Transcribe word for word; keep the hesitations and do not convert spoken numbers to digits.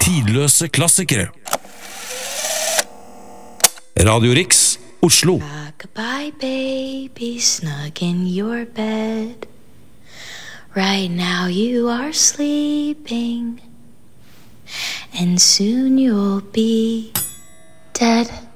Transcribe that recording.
Tidløse klassikere. Radio Riks, Oslo. Goodbye, baby, snug in your bed. Right now you are sleeping, and soon you'll be dead.